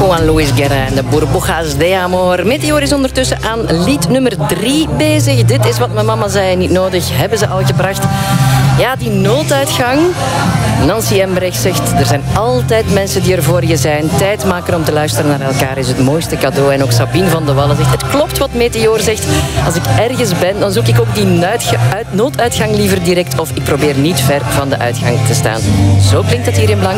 Juan Luis Guerra en de Burbujas de Amor. Meteor is ondertussen aan lied nummer 3 bezig. Dit is wat mijn mama zei, niet nodig, hebben ze al gebracht. Ja, die nooduitgang. Nancy Embrecht zegt, er zijn altijd mensen die er voor je zijn. Tijd maken om te luisteren naar elkaar is het mooiste cadeau. En ook Sabine van de Wallen zegt, het klopt wat Meteor zegt. Als ik ergens ben, dan zoek ik ook die nooduitgang liever direct. Of ik probeer niet ver van de uitgang te staan. Zo klinkt het hier in Blank.